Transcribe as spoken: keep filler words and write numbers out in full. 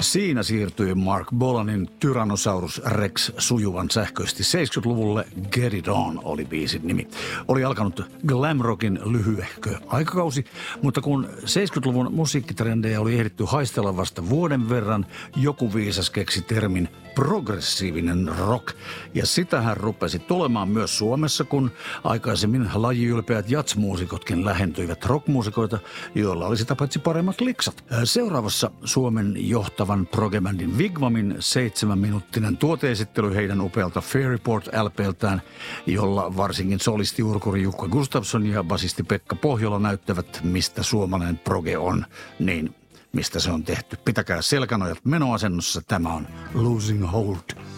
Siinä siirtyi Mark Bolanin Tyrannosaurus Rex sujuvan sähköisesti seitsemänkymmentäluvulle. Get It On oli biisin nimi. Oli alkanut glamrockin lyhyehkö aikakausi, mutta kun seitsemänkymmentäluvun musiikkitrendejä oli ehditty haistella vasta vuoden verran, joku viisas keksi termin progressiivinen rock. Ja sitähän rupesi tulemaan myös Suomessa, kun aikaisemmin lajiylpeät jatsmuusikotkin lähentyivät rockmuusikoita, joilla oli sitä paitsi paremmat liksat. Seuraavassa Suomen johtavan progebändin Wigwamin seitsemänminuuttinen tuoteesittely heidän upealta Fairport L P:ltään, jolla varsinkin solistiurkuri Jukka Gustafsson ja basisti Pekka Pohjola näyttävät, mistä suomalainen proge on, niin mistä se on tehty. Pitäkää selkänojat menoasennossa, tämä on Losing Hold.